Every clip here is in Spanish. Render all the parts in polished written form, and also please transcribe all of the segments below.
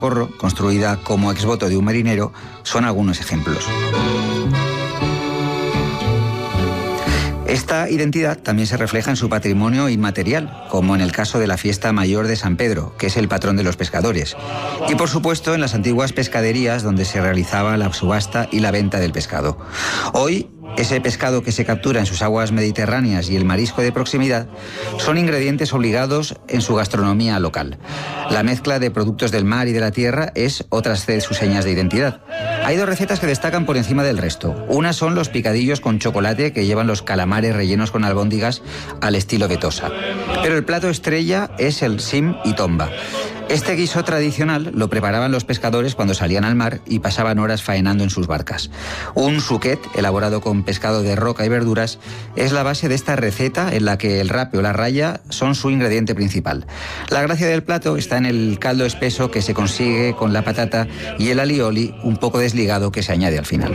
Porro, construida como exvoto de un marinero, son algunos ejemplos. Esta identidad también se refleja en su patrimonio inmaterial, como en el caso de la fiesta mayor de San Pedro, que es el patrón de los pescadores, y por supuesto en las antiguas pescaderías donde se realizaba la subasta y la venta del pescado. Hoy, ese pescado que se captura en sus aguas mediterráneas y el marisco de proximidad son ingredientes obligados en su gastronomía local. La mezcla de productos del mar y de la tierra es otra de sus señas de identidad. Hay dos recetas que destacan por encima del resto. Una son los picadillos con chocolate que llevan los calamares rellenos con albóndigas al estilo de Tosa. Pero el plato estrella es el sim y tomba. Este guiso tradicional lo preparaban los pescadores cuando salían al mar y pasaban horas faenando en sus barcas. Un suquet, elaborado con pescado de roca y verduras, es la base de esta receta en la que el rape o la raya son su ingrediente principal. La gracia del plato está en el caldo espeso que se consigue con la patata y el alioli un poco desligado que se añade al final.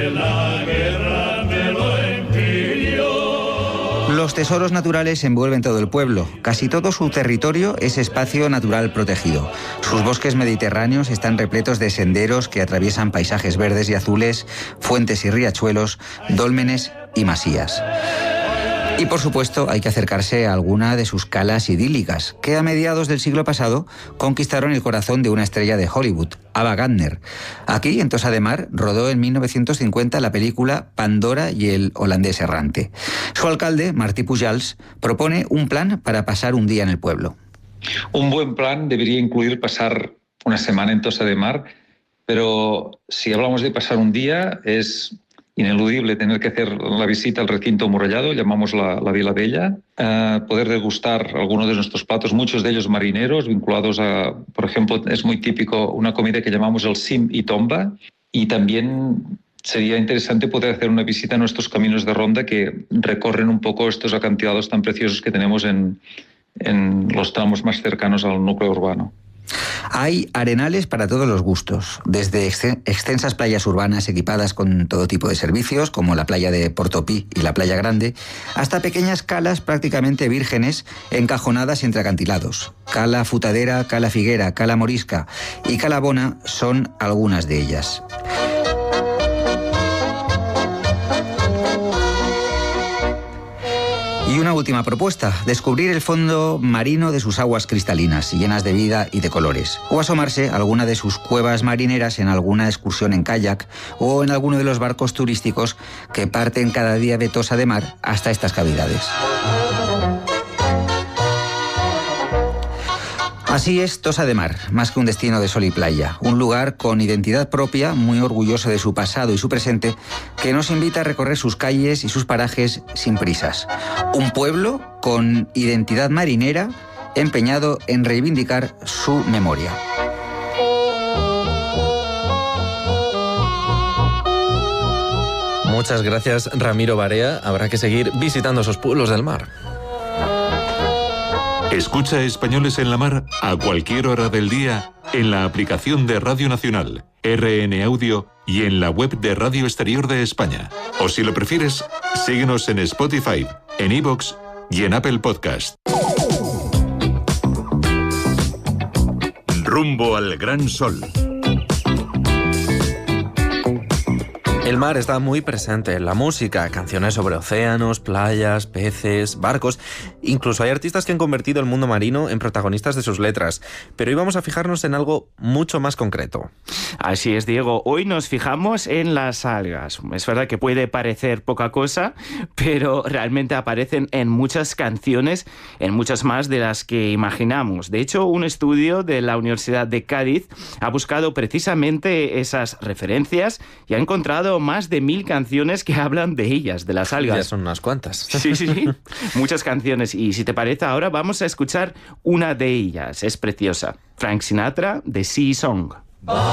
Los tesoros naturales envuelven todo el pueblo. Casi todo su territorio es espacio natural protegido. Sus bosques mediterráneos están repletos de senderos que atraviesan paisajes verdes y azules, fuentes y riachuelos, dólmenes y masías. Y por supuesto hay que acercarse a alguna de sus calas idílicas, que a mediados del siglo pasado conquistaron el corazón de una estrella de Hollywood, Ava Gardner. Aquí, en Tossa de Mar, rodó en 1950 la película Pandora y el holandés errante. Su alcalde, Martí Pujals, propone un plan para pasar un día en el pueblo. Un buen plan debería incluir pasar una semana en Tossa de Mar, pero si hablamos de pasar un día, es ineludible tener que hacer la visita al recinto amurallado, llamamos la Vila Bella, poder degustar algunos de nuestros platos, muchos de ellos marineros, vinculados a, por ejemplo, es muy típico una comida que llamamos el sim y tomba, y también sería interesante poder hacer una visita a nuestros caminos de ronda que recorren un poco estos acantilados tan preciosos que tenemos en los tramos más cercanos al núcleo urbano. Hay arenales para todos los gustos, desde extensas playas urbanas equipadas con todo tipo de servicios, como la playa de Portopí y la playa Grande, hasta pequeñas calas prácticamente vírgenes encajonadas entre acantilados. Cala Futadera, Cala Figuera, Cala Morisca y Cala Bona son algunas de ellas. Y una última propuesta, descubrir el fondo marino de sus aguas cristalinas, llenas de vida y de colores. O asomarse a alguna de sus cuevas marineras en alguna excursión en kayak o en alguno de los barcos turísticos que parten cada día de Tossa de Mar hasta estas cavidades. Así es Tossa de Mar, más que un destino de sol y playa, un lugar con identidad propia, muy orgulloso de su pasado y su presente, que nos invita a recorrer sus calles y sus parajes sin prisas. Un pueblo con identidad marinera, empeñado en reivindicar su memoria. Muchas gracias, Ramiro Barea. Habrá que seguir visitando esos pueblos del mar. Escucha Españoles en la Mar a cualquier hora del día en la aplicación de Radio Nacional, RN Audio y en la web de Radio Exterior de España. O si lo prefieres, síguenos en Spotify, en iVoox y en Apple Podcast. Rumbo al Gran Sol. El mar está muy presente en la música, canciones sobre océanos, playas, peces, barcos. Incluso hay artistas que han convertido el mundo marino en protagonistas de sus letras. Pero hoy vamos a fijarnos en algo mucho más concreto. Así es, Diego. Hoy nos fijamos en las algas. Es verdad que puede parecer poca cosa, pero realmente aparecen en muchas canciones, en muchas más de las que imaginamos. De hecho, un estudio de la Universidad de Cádiz ha buscado precisamente esas referencias y ha encontrado más de 1000 canciones que hablan de ellas, de las algas. Ya son unas cuantas. Sí. Muchas canciones. Y si te parece, ahora vamos a escuchar una de ellas. Es preciosa. Frank Sinatra, The Sea Song.